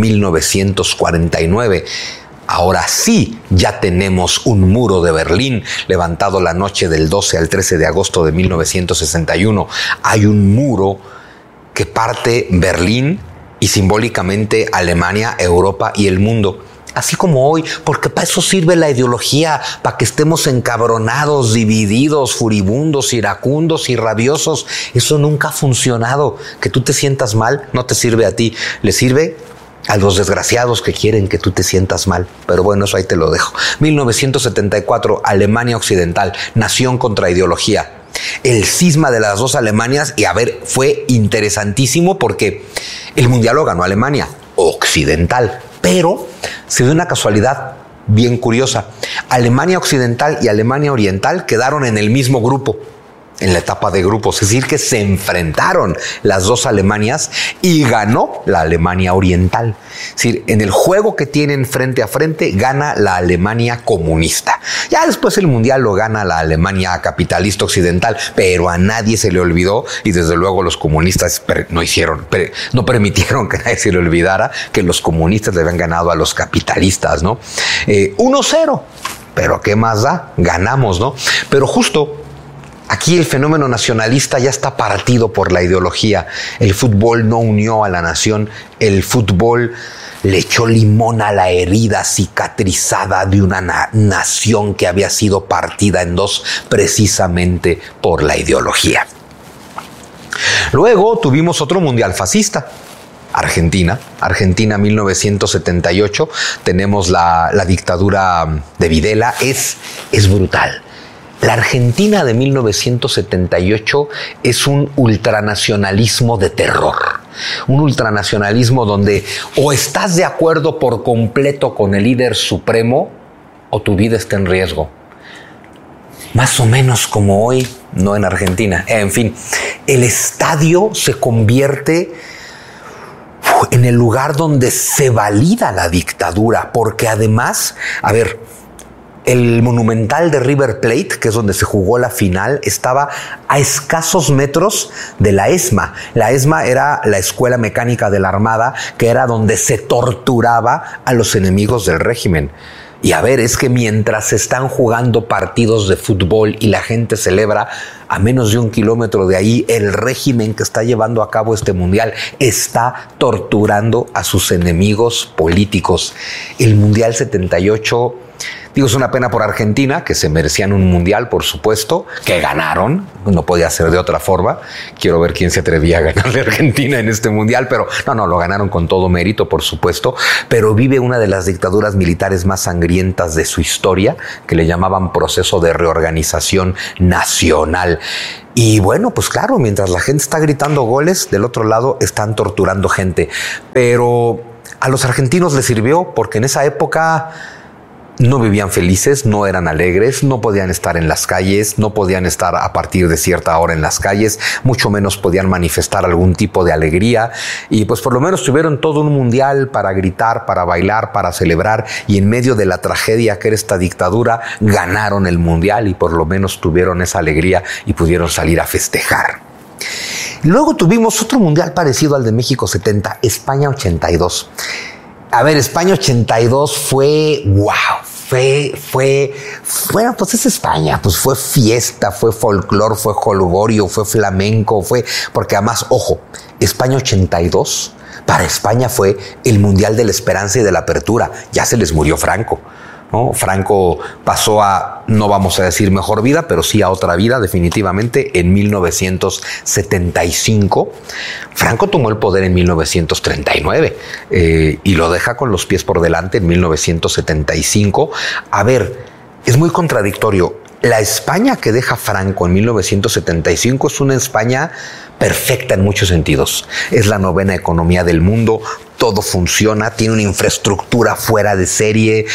Speaker 1: 1949. Ahora sí, ya tenemos un muro de Berlín levantado la noche del 12 al 13 de agosto de 1961. Hay un muro que parte Berlín y simbólicamente Alemania, Europa y el mundo. Así como hoy, porque para eso sirve la ideología, para que estemos encabronados, divididos, furibundos, iracundos y rabiosos. Eso nunca ha funcionado. Que tú te sientas mal no te sirve a ti, le sirve a los desgraciados que quieren que tú te sientas mal. Pero bueno, eso ahí te lo dejo. 1974, Alemania Occidental, nación contra ideología. El cisma de las dos Alemanias, y a ver, fue interesantísimo porque el mundial lo ganó Alemania Occidental. Pero se dio una casualidad bien curiosa. Alemania Occidental y Alemania Oriental quedaron en el mismo grupo, en la etapa de grupos. Es decir, que se enfrentaron las dos Alemanias y ganó la Alemania Oriental. Es decir, en el juego que tienen frente a frente, gana la Alemania comunista. Ya después el mundial lo gana la Alemania capitalista occidental, pero a nadie se le olvidó, y desde luego los comunistas no permitieron que nadie se le olvidara que los comunistas le habían ganado a los capitalistas, ¿no? 1-0, pero ¿qué más da? Ganamos, ¿no? Pero justo aquí el fenómeno nacionalista ya está partido por la ideología. El fútbol no unió a la nación, el fútbol le echó limón a la herida cicatrizada de una nación que había sido partida en dos precisamente por la ideología. Luego tuvimos otro mundial fascista. Argentina 1978, tenemos la dictadura de Videla, es brutal. La Argentina de 1978 es un ultranacionalismo de terror. Un ultranacionalismo donde o estás de acuerdo por completo con el líder supremo o tu vida está en riesgo. Más o menos como hoy, no en Argentina. En fin, el estadio se convierte en el lugar donde se valida la dictadura, porque además, a ver, el Monumental de River Plate, que es donde se jugó la final, estaba a escasos metros de la ESMA. La ESMA era la Escuela Mecánica de la Armada, que era donde se torturaba a los enemigos del régimen. Y a ver, es que mientras se están jugando partidos de fútbol y la gente celebra, a menos de 1 kilómetro de ahí, el régimen que está llevando a cabo este mundial está torturando a sus enemigos políticos. El Mundial 78, digo, es una pena por Argentina, que se merecían un mundial, por supuesto, que ganaron, no podía ser de otra forma. Quiero ver quién se atrevía a ganarle a Argentina en este mundial, pero no, lo ganaron con todo mérito, por supuesto, pero vive una de las dictaduras militares más sangrientas de su historia, que le llamaban proceso de reorganización nacional. Y bueno, pues claro, mientras la gente está gritando goles, del otro lado están torturando gente. Pero a los argentinos les sirvió porque en esa época no vivían felices, no eran alegres, no podían estar en las calles, no podían estar a partir de cierta hora en las calles, mucho menos podían manifestar algún tipo de alegría. Y pues por lo menos tuvieron todo un mundial para gritar, para bailar, para celebrar, y en medio de la tragedia que era esta dictadura, ganaron el mundial y por lo menos tuvieron esa alegría y pudieron salir a festejar. Luego tuvimos otro mundial parecido al de México 70, España 82. A ver, España 82 fue wow. Bueno, pues es España, pues fue fiesta, fue folclor, fue jolgorio, fue flamenco, porque además, ojo, España 82 para España fue el Mundial de la Esperanza y de la Apertura. Ya se les murió Franco, ¿no? Franco pasó a, no vamos a decir mejor vida, pero sí a otra vida definitivamente en 1975. Franco tomó el poder en 1939 y lo deja con los pies por delante en 1975. A ver, es muy contradictorio. La España que deja Franco en 1975 es una España perfecta en muchos sentidos. Es la 9ª economía del mundo, todo funciona, tiene una infraestructura fuera de serie,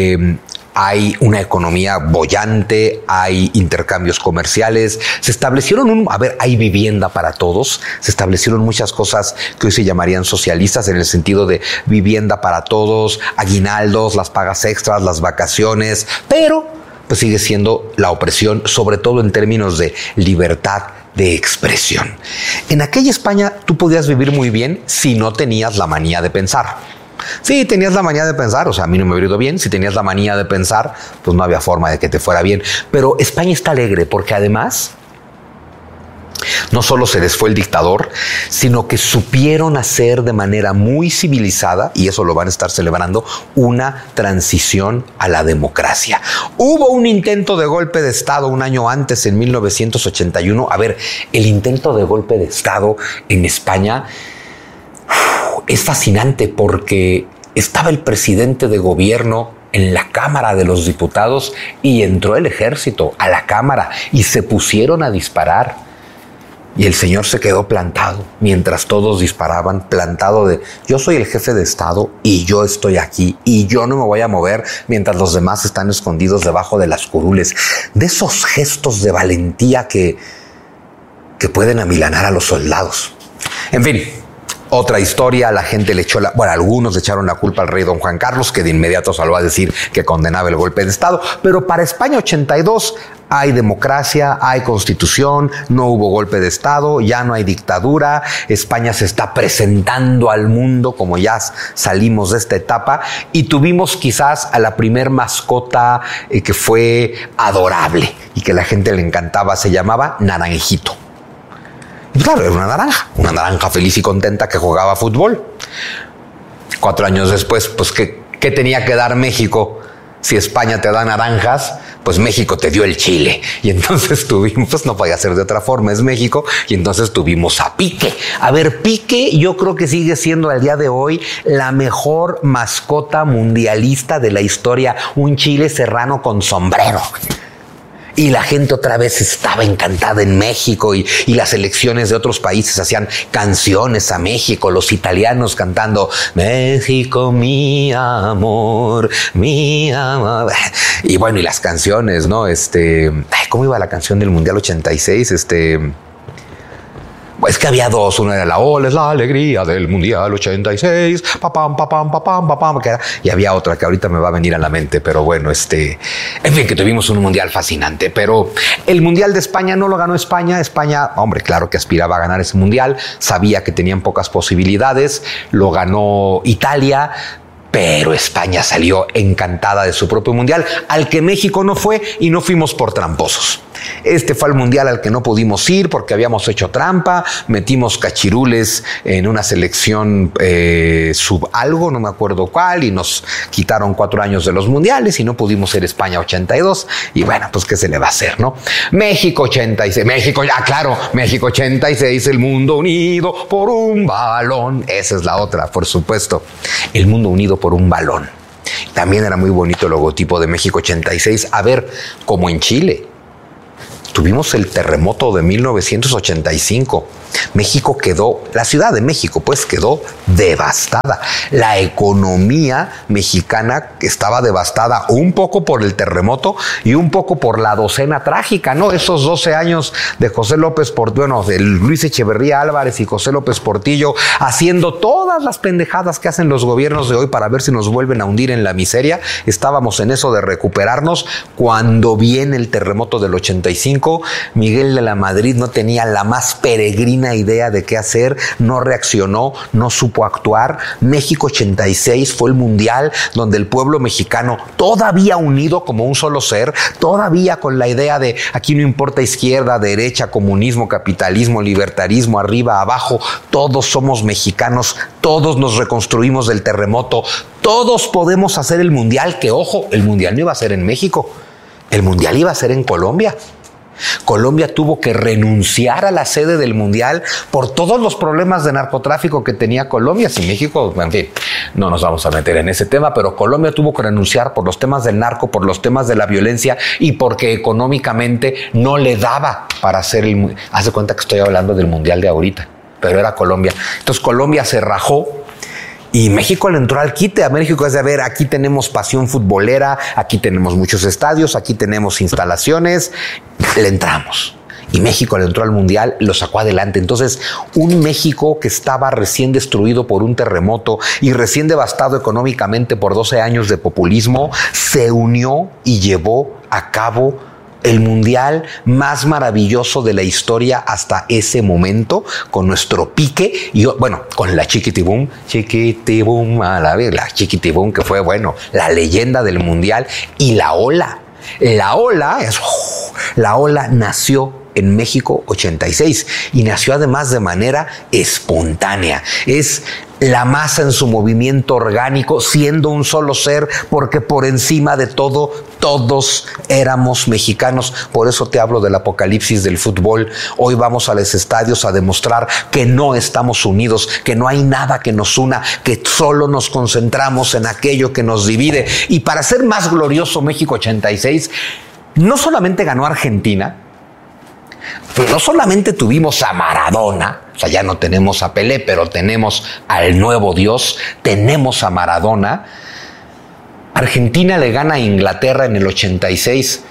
Speaker 1: hay una economía boyante, hay intercambios comerciales, se establecieron hay vivienda para todos, se establecieron muchas cosas que hoy se llamarían socialistas en el sentido de vivienda para todos, aguinaldos, las pagas extras, las vacaciones, pero pues sigue siendo la opresión, sobre todo en términos de libertad de expresión. En aquella España tú podías vivir muy bien si no tenías la manía de pensar. Si tenías la manía de pensar, o sea, a mí no me hubiera ido bien. Si tenías la manía de pensar, pues no había forma de que te fuera bien. Pero España está alegre porque además no solo se les fue el dictador, sino que supieron hacer de manera muy civilizada, y eso lo van a estar celebrando, una transición a la democracia. Hubo un intento de golpe de Estado un año antes, en 1981. A ver, el intento de golpe de Estado en España es fascinante porque estaba el presidente de gobierno en la Cámara de los Diputados y entró el ejército a la Cámara y se pusieron a disparar. Y el señor se quedó plantado mientras todos disparaban, plantado de yo soy el jefe de Estado y yo estoy aquí y yo no me voy a mover mientras los demás están escondidos debajo de las curules. De esos gestos de valentía que pueden amilanar a los soldados. En fin, otra historia, la gente algunos le echaron la culpa al rey don Juan Carlos, que de inmediato salió a decir que condenaba el golpe de Estado, pero para España 82 hay democracia, hay constitución, no hubo golpe de Estado, ya no hay dictadura, España se está presentando al mundo como ya salimos de esta etapa y tuvimos quizás a la primer mascota que fue adorable y que a la gente le encantaba, se llamaba Naranjito. Y claro, era una naranja feliz y contenta que jugaba fútbol. 4 años después, pues, ¿qué tenía que dar México? Si España te da naranjas, pues México te dio el chile. Y entonces tuvimos, pues no podía ser de otra forma, es México, y entonces tuvimos a Pique. A ver, Pique yo creo que sigue siendo al día de hoy la mejor mascota mundialista de la historia, un chile serrano con sombrero. Y la gente otra vez estaba encantada en México y las elecciones de otros países hacían canciones a México, los italianos cantando México, mi amor, mi amor. Y bueno, y las canciones, ¿no? ¿Cómo iba la canción del Mundial 86? Es que había dos, una era la ola es la alegría del Mundial 86, papam, papam, papam, papam, y había otra que ahorita me va a venir a la mente, pero bueno, en fin, que tuvimos un Mundial fascinante, pero el Mundial de España no lo ganó España, hombre, claro que aspiraba a ganar ese Mundial, sabía que tenían pocas posibilidades, lo ganó Italia, pero España salió encantada de su propio mundial, al que México no fue y no fuimos por tramposos. Este fue el mundial al que no pudimos ir porque habíamos hecho trampa, metimos cachirules en una selección sub algo, no me acuerdo cuál, y nos quitaron 4 años de los mundiales y no pudimos ser España 82. Y bueno, pues qué se le va a hacer, ¿no? México 86, México 86, el mundo unido por un balón. Esa es la otra, por supuesto. El mundo unido por un balón. También era muy bonito el logotipo de México 86. A ver, como en Chile. Tuvimos el terremoto de 1985. México quedó, la Ciudad de México pues quedó devastada. La economía mexicana estaba devastada un poco por el terremoto y un poco por la docena trágica, ¿no? Esos 12 años de José López Portillo, bueno, de Luis Echeverría Álvarez y José López Portillo haciendo todas las pendejadas que hacen los gobiernos de hoy para ver si nos vuelven a hundir en la miseria. Estábamos en eso de recuperarnos cuando viene el terremoto del 85. Miguel de la Madrid no tenía la más peregrina idea de qué hacer, no reaccionó, no supo actuar. México 86 fue el mundial donde el pueblo mexicano, todavía unido como un solo ser, todavía con la idea de aquí no importa izquierda, derecha, comunismo, capitalismo, libertarismo, arriba, abajo, todos somos mexicanos, todos nos reconstruimos del terremoto, todos podemos hacer el mundial, que ojo, el mundial no iba a ser en México, el mundial iba a ser en Colombia. Colombia tuvo que renunciar a la sede del mundial por todos los problemas de narcotráfico que tenía Colombia. Si México, en fin, no nos vamos a meter en ese tema, pero Colombia tuvo que renunciar por los temas del narco, por los temas de la violencia y porque económicamente no le daba para hacer el mundial. Haz de cuenta que estoy hablando del mundial de ahorita, pero era Colombia. Entonces Colombia se rajó. Y México le entró al quite. A México es de, a ver, aquí tenemos pasión futbolera, aquí tenemos muchos estadios, aquí tenemos instalaciones, le entramos. Y México le entró al mundial, lo sacó adelante. Entonces, un México que estaba recién destruido por un terremoto y recién devastado económicamente por 12 años de populismo, se unió y llevó a cabo el mundial más maravilloso de la historia hasta ese momento, con nuestro pique y, bueno, con la Chiquitibum, a la Chiquitibum, que fue, bueno, la leyenda del mundial, y la ola. La ola nació en México 86 y nació además de manera espontánea. Es la masa en su movimiento orgánico, siendo un solo ser, porque por encima de todo, todos éramos mexicanos. Por eso te hablo del apocalipsis del fútbol. Hoy vamos a los estadios a demostrar que no estamos unidos, que no hay nada que nos una, que solo nos concentramos en aquello que nos divide. Y para ser más glorioso México 86, no solamente ganó Argentina, no solamente tuvimos a Maradona, o sea, ya no tenemos a Pelé, pero tenemos al nuevo Dios, tenemos a Maradona. Argentina le gana a Inglaterra en el 86.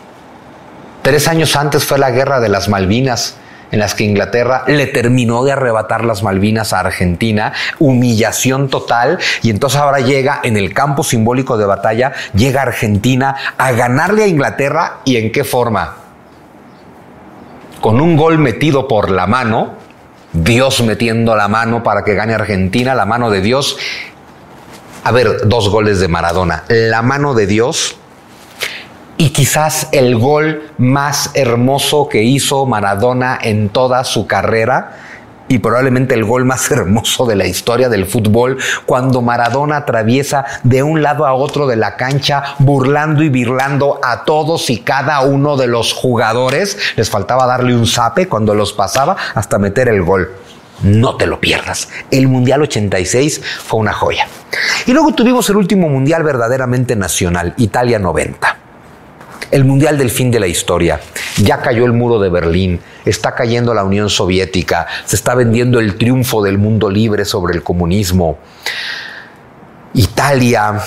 Speaker 1: 3 años antes fue la guerra de las Malvinas, en las que Inglaterra le terminó de arrebatar las Malvinas a Argentina, humillación total, y entonces ahora llega en el campo simbólico de batalla, llega Argentina a ganarle a Inglaterra. ¿Y en qué forma? Con un gol metido por la mano, Dios metiendo la mano para que gane Argentina, la mano de Dios. A ver, 2 goles de Maradona, la mano de Dios, y quizás el gol más hermoso que hizo Maradona en toda su carrera, y probablemente el gol más hermoso de la historia del fútbol, cuando Maradona atraviesa de un lado a otro de la cancha, burlando y birlando a todos y cada uno de los jugadores. Les faltaba darle un zape cuando los pasaba hasta meter el gol. No te lo pierdas. El Mundial 86 fue una joya. Y luego tuvimos el último Mundial verdaderamente nacional, Italia 90. El mundial del fin de la historia. Ya cayó el muro de Berlín, está cayendo la Unión Soviética, se está vendiendo el triunfo del mundo libre sobre el comunismo. Italia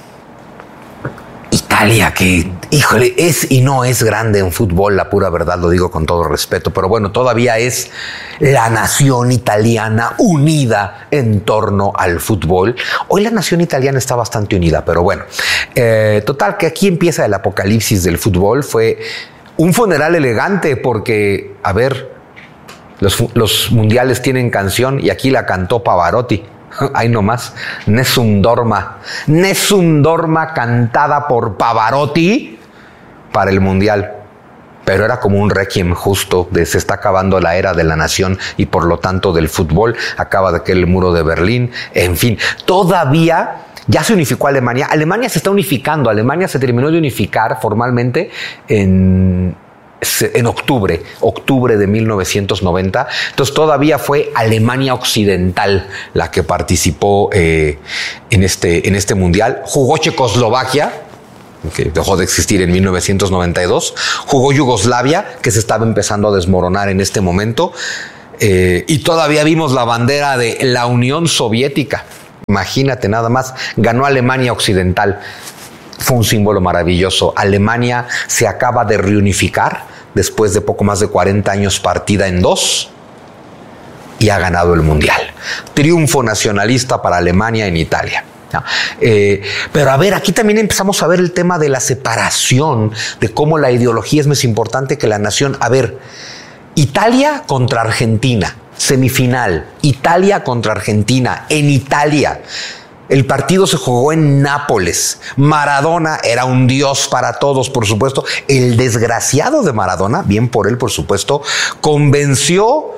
Speaker 1: que, híjole, es y no es grande en fútbol, la pura verdad, lo digo con todo respeto, pero bueno, todavía es la nación italiana unida en torno al fútbol. Hoy la nación italiana está bastante unida, pero bueno, total, que aquí empieza el apocalipsis del fútbol. Fue un funeral elegante porque, a ver, los mundiales tienen canción y aquí la cantó Pavarotti. Ahí nomás, Nessun Dorma. Nessun Dorma cantada por Pavarotti para el Mundial. Pero era como un requiem justo de se está acabando la era de la nación y por lo tanto del fútbol. Acaba de caer el muro de Berlín. En fin, todavía ya se unificó Alemania. Alemania se está unificando. Alemania se terminó de unificar formalmente en octubre de 1990. Entonces todavía fue Alemania Occidental la que participó en este mundial. Jugó Checoslovaquia, que dejó de existir en 1992. Jugó Yugoslavia, que se estaba empezando a desmoronar en este momento. Y todavía vimos la bandera de la Unión Soviética. Imagínate nada más, ganó Alemania Occidental. Fue un símbolo maravilloso. Alemania se acaba de reunificar después de poco más de 40 años partida en dos y ha ganado el Mundial. Triunfo nacionalista para Alemania en Italia. Pero a ver, aquí también empezamos a ver el tema de la separación, de cómo la ideología es más importante que la nación. A ver, Italia contra Argentina, semifinal. Italia contra Argentina, en Italia. El partido se jugó en Nápoles. Maradona era un dios para todos, por supuesto. El desgraciado de Maradona, bien por él, por supuesto, convenció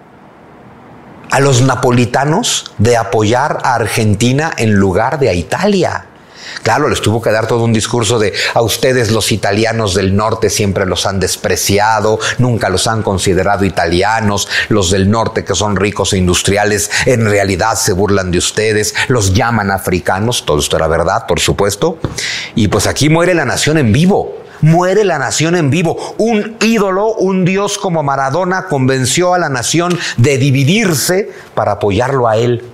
Speaker 1: a los napolitanos de apoyar a Argentina en lugar de a Italia. Claro, les tuvo que dar todo un discurso de a ustedes los italianos del norte siempre los han despreciado, nunca los han considerado italianos, los del norte que son ricos e industriales en realidad se burlan de ustedes, los llaman africanos, todo esto era verdad, por supuesto, y pues aquí muere la nación en vivo. Muere la nación en vivo. Un ídolo, un dios como Maradona convenció a la nación de dividirse para apoyarlo a él.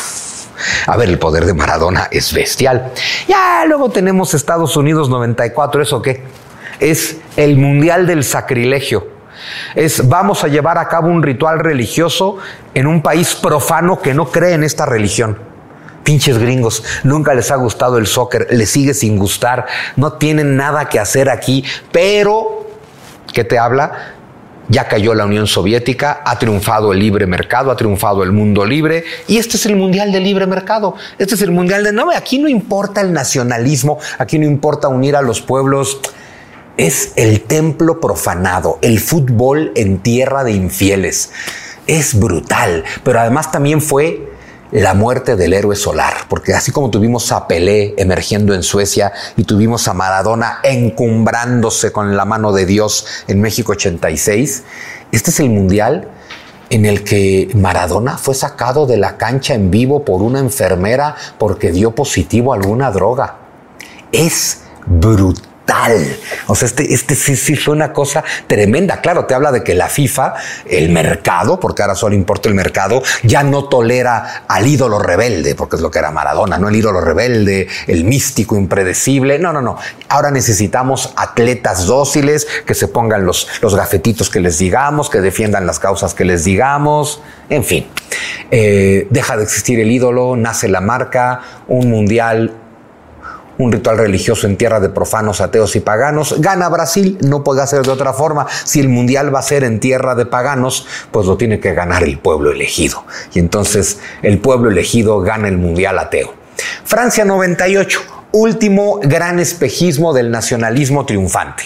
Speaker 1: A ver, el poder de Maradona es bestial. Ya luego tenemos Estados Unidos 94, ¿eso qué? Es el mundial del sacrilegio. Vamos a llevar a cabo un ritual religioso en un país profano que no cree en esta religión. Pinches gringos, nunca les ha gustado el soccer, les sigue sin gustar, no tienen nada que hacer aquí, pero, ¿qué te habla? Ya cayó la Unión Soviética, ha triunfado el libre mercado, ha triunfado el mundo libre, y este es el mundial del libre mercado, este es el mundial de... No, aquí no importa el nacionalismo, aquí no importa unir a los pueblos, es el templo profanado, el fútbol en tierra de infieles, es brutal, pero además también fue la muerte del héroe solar, porque así como tuvimos a Pelé emergiendo en Suecia y tuvimos a Maradona encumbrándose con la mano de Dios en México 86, este es el mundial en el que Maradona fue sacado de la cancha en vivo por una enfermera porque dio positivo a alguna droga. Es brutal. O sea, sí fue una cosa tremenda. Claro, te habla de que la FIFA, el mercado, porque ahora solo importa el mercado, ya no tolera al ídolo rebelde, porque es lo que era Maradona, ¿no? El ídolo rebelde, el místico impredecible. No. Ahora necesitamos atletas dóciles, que se pongan los gafetitos que les digamos, que defiendan las causas que les digamos. En fin, deja de existir el ídolo, nace la marca, un mundial, un ritual religioso en tierra de profanos, ateos y paganos. Gana Brasil, no puede ser de otra forma. Si el mundial va a ser en tierra de paganos, pues lo tiene que ganar el pueblo elegido. Y entonces el pueblo elegido gana el mundial ateo. Francia 98, último gran espejismo del nacionalismo triunfante.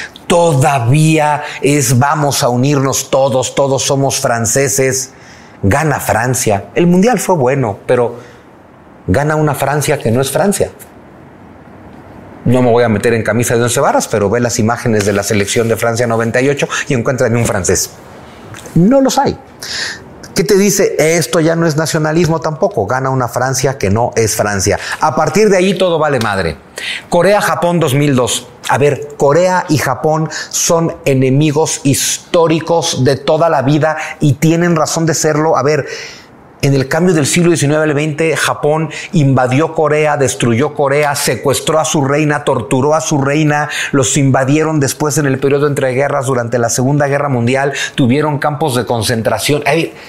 Speaker 1: Todavía vamos a unirnos todos somos franceses. Gana Francia. El mundial fue bueno, pero gana una Francia que no es Francia. No me voy a meter en camisa de 11 varas, pero ve las imágenes de la selección de Francia 98 y encuentran un francés. No los hay. ¿Qué te dice? Esto ya no es nacionalismo tampoco. Gana una Francia que no es Francia. A partir de ahí todo vale madre. Corea-Japón 2002. A ver, Corea y Japón son enemigos históricos de toda la vida y tienen razón de serlo. A ver, en el cambio del siglo XIX al XX, Japón invadió Corea, destruyó Corea, secuestró a su reina, torturó a su reina, los invadieron después en el periodo entre guerras durante la Segunda Guerra Mundial, tuvieron campos de concentración.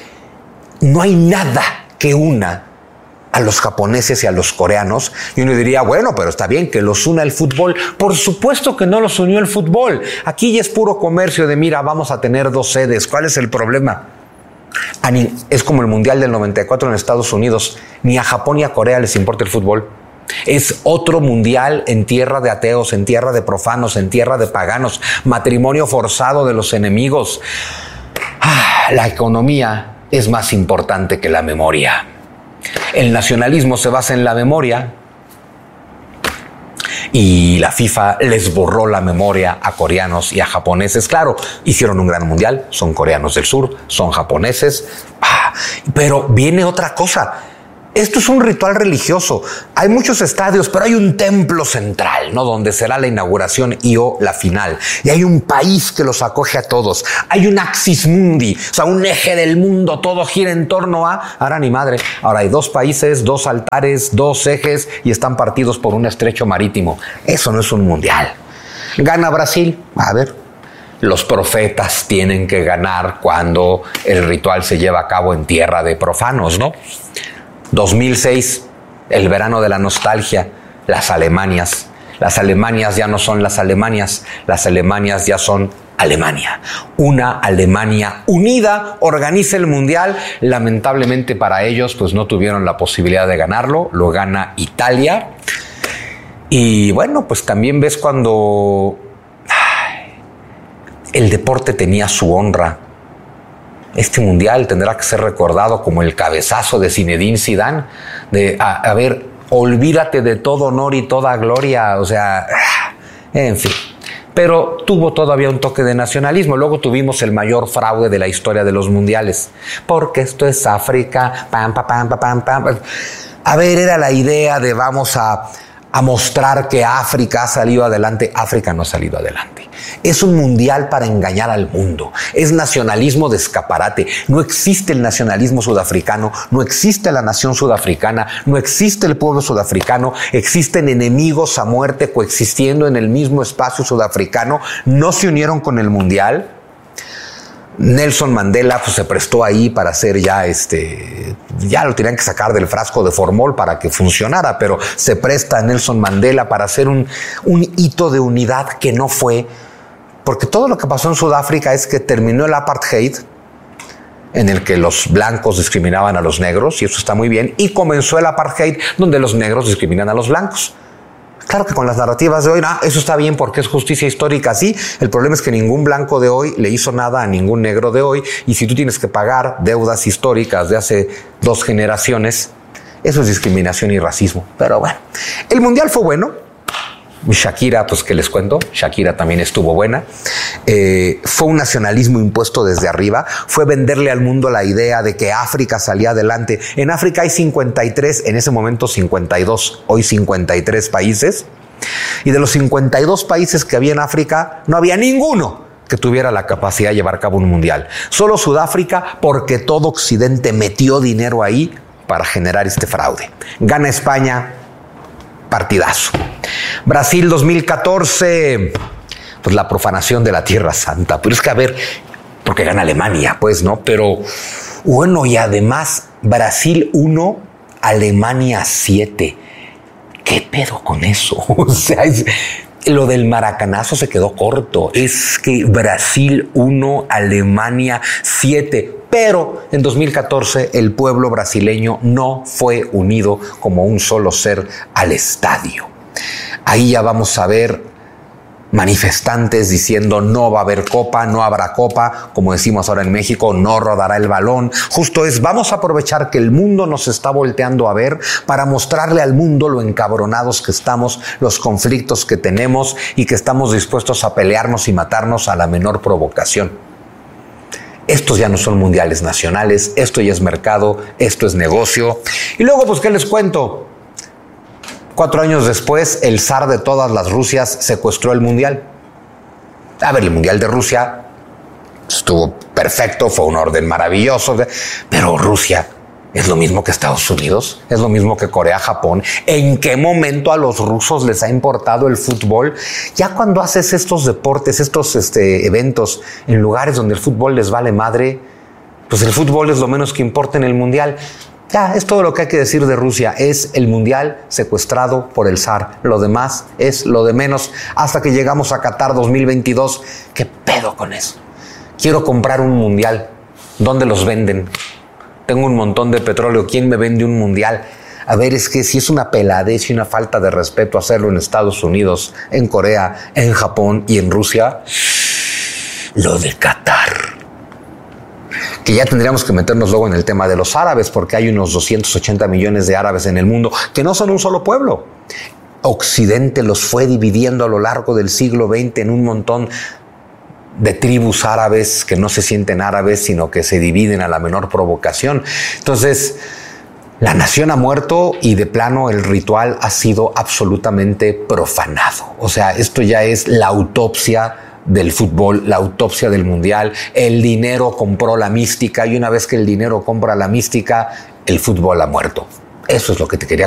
Speaker 1: No hay nada que una a los japoneses y a los coreanos. Y uno diría, bueno, pero está bien que los una el fútbol. Por supuesto que no los unió el fútbol. Aquí ya es puro comercio de, mira, vamos a tener 2 sedes. ¿Cuál es el problema? Es como el Mundial del 94 en Estados Unidos. Ni a Japón ni a Corea les importa el fútbol. Es otro mundial en tierra de ateos, en tierra de profanos, en tierra de paganos. Matrimonio forzado de los enemigos. La economía es más importante que la memoria. El nacionalismo se basa en la memoria. Y la FIFA les borró la memoria a coreanos y a japoneses. Claro, hicieron un gran mundial, son coreanos del sur, son japoneses. Pero viene otra cosa. Esto es un ritual religioso. Hay muchos estadios, pero hay un templo central, ¿no? Donde será la inauguración o la final. Y hay un país que los acoge a todos. Hay un axis mundi, o sea, un eje del mundo. Todo gira en torno a... Ahora ni madre. Ahora hay 2 países, 2 altares, 2 ejes y están partidos por un estrecho marítimo. Eso no es un mundial. ¿Gana Brasil? A ver. Los profetas tienen que ganar cuando el ritual se lleva a cabo en tierra de profanos, ¿no? 2006, el verano de la nostalgia, las Alemanias. Las Alemanias ya no son las Alemanias ya son Alemania. Una Alemania unida organiza el mundial. Lamentablemente para ellos, pues no tuvieron la posibilidad de ganarlo. Lo gana Italia. Y bueno, pues también ves cuando el deporte tenía su honra. Este mundial tendrá que ser recordado como el cabezazo de Zinedine Zidane, de, a ver, olvídate de todo honor y toda gloria, o sea, en fin. Pero tuvo todavía un toque de nacionalismo. Luego tuvimos el mayor fraude de la historia de los mundiales, porque esto es África, pam, pam, pam, pam, pam. A ver, era la idea de vamos a mostrar que África ha salido adelante. África no ha salido adelante. Es un mundial para engañar al mundo. Es nacionalismo de escaparate. No existe el nacionalismo sudafricano, no existe la nación sudafricana, no existe el pueblo sudafricano. Existen enemigos a muerte coexistiendo en el mismo espacio sudafricano. No se unieron con el mundial. Nelson Mandela pues, se prestó ahí para hacer ya lo tenían que sacar del frasco de formol para que funcionara, pero se presta a Nelson Mandela para hacer un hito de unidad que no fue, porque todo lo que pasó en Sudáfrica es que terminó el apartheid, en el que los blancos discriminaban a los negros, y eso está muy bien, y comenzó el apartheid donde los negros discriminan a los blancos. Claro que con las narrativas de hoy, eso está bien porque es justicia histórica, sí. El problema es que ningún blanco de hoy le hizo nada a ningún negro de hoy. Y si tú tienes que pagar deudas históricas de hace 2 generaciones, eso es discriminación y racismo. Pero bueno, el mundial fue bueno. Shakira, pues que les cuento, Shakira también estuvo buena. Fue un nacionalismo impuesto desde arriba, fue venderle al mundo la idea de que África salía adelante. En África hay 53, en ese momento 52, hoy 53 países. Y de los 52 países que había en África, no había ninguno que tuviera la capacidad de llevar a cabo un mundial. Solo Sudáfrica, porque todo Occidente metió dinero ahí para generar este fraude. Gana España, partidazo. Brasil 2014, pues la profanación de la Tierra Santa. Pero es que a ver, porque gana Alemania, pues, ¿no? Pero bueno, y además Brasil 1, Alemania 7. ¿Qué pedo con eso? O sea, lo del maracanazo se quedó corto. Es que Brasil 1, Alemania 7. Pero en 2014 el pueblo brasileño no fue unido como un solo ser al estadio. Ahí ya vamos a ver manifestantes diciendo no va a haber copa, no habrá copa, como decimos ahora en México, no rodará el balón. Justo es, vamos a aprovechar que el mundo nos está volteando a ver para mostrarle al mundo lo encabronados que estamos, los conflictos que tenemos y que estamos dispuestos a pelearnos y matarnos a la menor provocación. Estos ya no son mundiales nacionales, esto ya es mercado, esto es negocio. Y luego, pues, ¿qué les cuento? 4 años después, el zar de todas las Rusias secuestró el mundial. A ver, el mundial de Rusia estuvo perfecto, fue un orden maravilloso, pero Rusia es lo mismo que Estados Unidos, es lo mismo que Corea, Japón. ¿En qué momento a los rusos les ha importado el fútbol? Ya cuando haces estos deportes, estos eventos en lugares donde el fútbol les vale madre, pues el fútbol es lo menos que importa en el mundial. Ya, es todo lo que hay que decir de Rusia. Es el mundial secuestrado por el zar. Lo demás es lo de menos hasta que llegamos a Qatar 2022. ¿Qué pedo con eso? Quiero comprar un mundial. ¿Dónde los venden? tengo un montón de petróleo, ¿quién me vende un mundial? A ver, es que si es una peladez y una falta de respeto hacerlo en Estados Unidos, en Corea, en Japón y en Rusia, lo de Qatar. Que ya tendríamos que meternos luego en el tema de los árabes, porque hay unos 280 millones de árabes en el mundo que no son un solo pueblo. Occidente los fue dividiendo a lo largo del siglo XX en un montón de tribus árabes que no se sienten árabes, sino que se dividen a la menor provocación. Entonces, la nación ha muerto y de plano el ritual ha sido absolutamente profanado. O sea, esto ya es la autopsia del fútbol, la autopsia del mundial. El dinero compró la mística y una vez que el dinero compra la mística, el fútbol ha muerto. Eso es lo que te quería